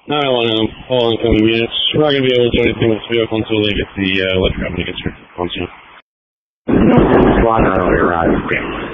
all incoming units. We're not going to be able to do anything with this vehicle until they get the electric company gets here. Squadron earlier,